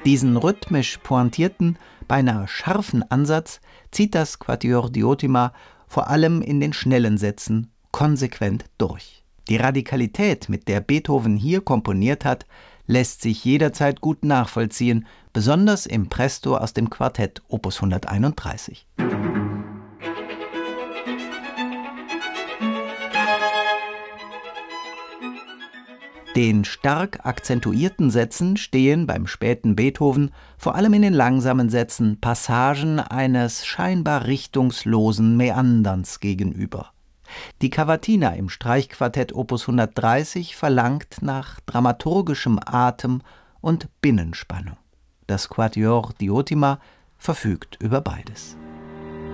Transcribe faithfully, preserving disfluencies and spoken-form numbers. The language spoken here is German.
Diesen rhythmisch pointierten, beinahe scharfen Ansatz zieht das Quatuor Diotima vor allem in den schnellen Sätzen konsequent durch. Die Radikalität, mit der Beethoven hier komponiert hat, lässt sich jederzeit gut nachvollziehen, besonders im Presto aus dem Quartett Opus hunderteinunddreißig. Den stark akzentuierten Sätzen stehen beim späten Beethoven vor allem in den langsamen Sätzen Passagen eines scheinbar richtungslosen Meanderns gegenüber. Die Cavatina im Streichquartett Opus hundertdreißig verlangt nach dramaturgischem Atem und Binnenspannung. Das Quatuor Diotima verfügt über beides.